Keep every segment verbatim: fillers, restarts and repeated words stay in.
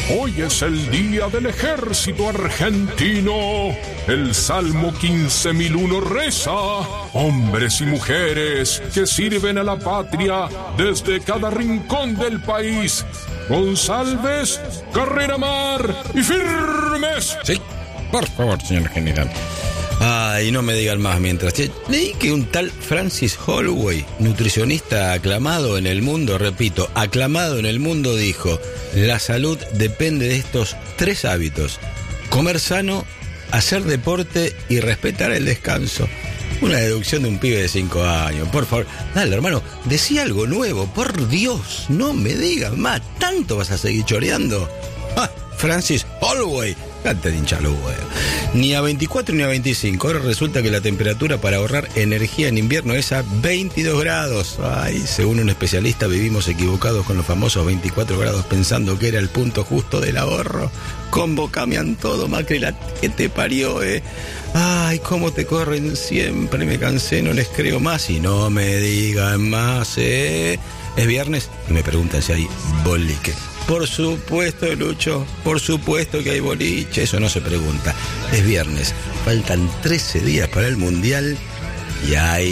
Hoy es el día del ejército argentino. El Salmo quince mil uno reza: hombres y mujeres que sirven a la patria desde cada rincón del país, con salves, carrera mar y firmes. Sí, por favor, señor general. Ay, no me digan más mientras. Leí que un tal Francis Holloway, nutricionista aclamado en el mundo, repito, aclamado en el mundo, dijo: la salud depende de estos tres hábitos: comer sano, hacer deporte y respetar el descanso. Una deducción de un pibe de cinco años, por favor. Dale, hermano, decía algo nuevo, por Dios, no me digas más. ¿Tanto vas a seguir choreando? Ah, Francis Holloway, cante de hinchar los huevos. Ni a veinticuatro ni a veinticinco. Ahora resulta que la temperatura para ahorrar energía en invierno es a veintidós grados. Ay, según un especialista, vivimos equivocados con los famosos veinticuatro grados, pensando que era el punto justo del ahorro. Convocame todo, Macri, la que te parió, eh. Ay, cómo te corren siempre, me cansé, no les creo más. Y no me digan más, eh. Es viernes y me preguntan si hay boliche. Por supuesto, Lucho, por supuesto que hay boliche, eso no se pregunta. Es viernes, faltan trece días para el Mundial y hay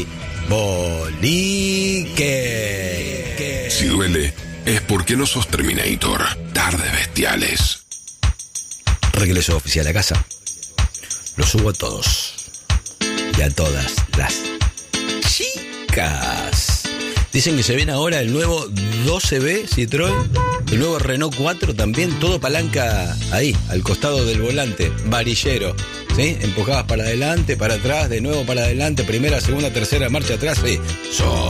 boliche. Si duele, es porque no sos Terminator. Tardes bestiales. Regreso oficial a casa. Lo subo a todos y a todas las chicas. Dicen que se viene ahora el nuevo doce B Citroën, el nuevo Renault cuatro también, todo palanca ahí, al costado del volante, varillero, ¿sí? Empujadas para adelante, para atrás, de nuevo para adelante, primera, segunda, tercera, marcha atrás, sí. So